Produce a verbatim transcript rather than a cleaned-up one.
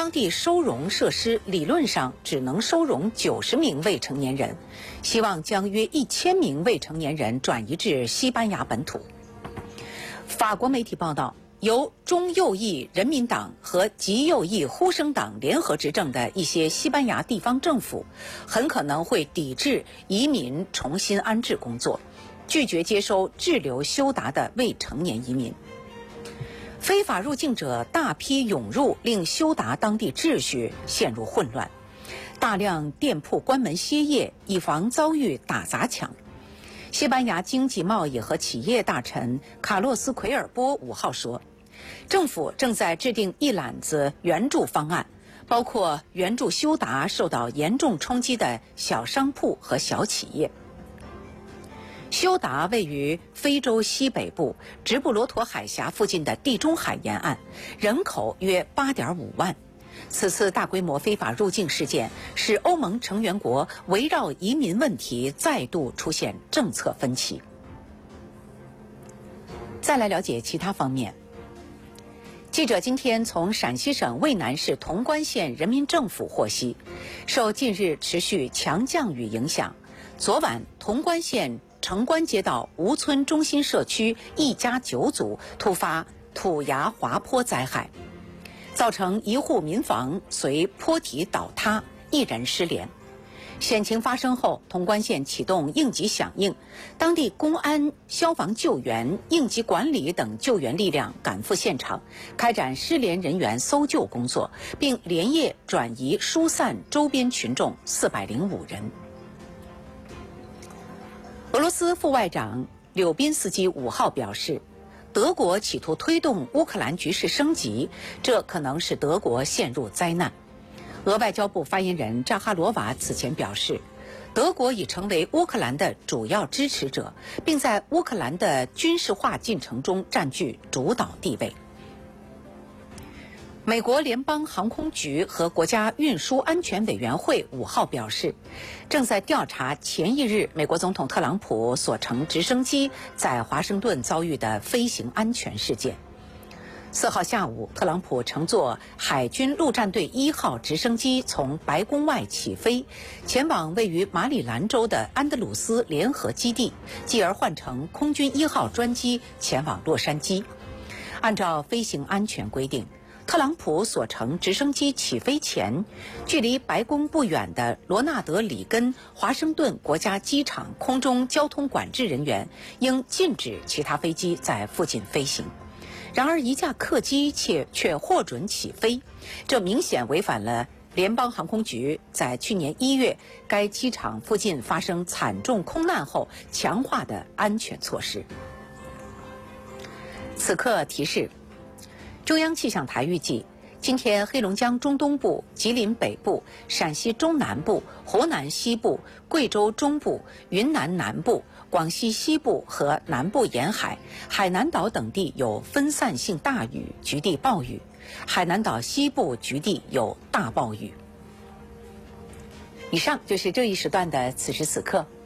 当地收容设施理论上只能收容九十名未成年人，希望将约一千名未成年人转移至西班牙本土。法国媒体报道，由中右翼人民党和极右翼呼声党联合执政的一些西班牙地方政府，很可能会抵制移民重新安置工作，拒绝接收滞留休达的未成年移民。非法入境者大批涌入，令休达当地秩序陷入混乱，大量店铺关门歇业，以防遭遇打砸抢。西班牙经济贸易和企业大臣卡洛斯·奎尔波五号说，政府正在制定一揽子援助方案，包括援助休达受到严重冲击的小商铺和小企业。休达位于非洲西北部直布罗陀海峡附近的地中海沿岸，人口约 八点五万。此次大规模非法入境事件使欧盟成员国围绕移民问题再度出现政策分歧。再来了解其他方面。记者今天从陕西省渭南市潼关县人民政府获悉，受近日持续强降雨影响，昨晚潼关县城关街道吴村中心社区一家九组突发土崖滑坡灾害，造成一户民房随坡体倒塌，一人失联。险情发生后，潼关县启动应急响应，当地公安、消防救援、应急管理等救援力量赶赴现场，开展失联人员搜救工作，并连夜转移疏散周边群众四百零五人。俄罗斯副外长柳宾斯基五号表示，德国企图推动乌克兰局势升级，这可能使德国陷入灾难。俄外交部发言人扎哈罗娃此前表示，德国已成为乌克兰的主要支持者，并在乌克兰的军事化进程中占据主导地位。美国联邦航空局和国家运输安全委员会五号表示，正在调查前一日美国总统特朗普所乘直升机在华盛顿遭遇的飞行安全事件。四号下午，特朗普乘坐海军陆战队一号直升机从白宫外起飞，前往位于马里兰州的安德鲁斯联合基地，继而换乘空军一号专机前往洛杉矶。按照飞行安全规定，特朗普所乘直升机起飞前，距离白宫不远的罗纳德·里根华盛顿国家机场空中交通管制人员应禁止其他飞机在附近飞行。然而，一架客机却却获准起飞，这明显违反了联邦航空局在去年一月该机场附近发生惨重空难后强化的安全措施。此刻提示，中央气象台预计，今天黑龙江中东部、吉林北部、陕西中南部、湖南西部、贵州中部、云南南部、广西西部和南部沿海、海南岛等地有分散性大雨，局地暴雨；海南岛西部局地有大暴雨。以上就是这一时段的此时此刻。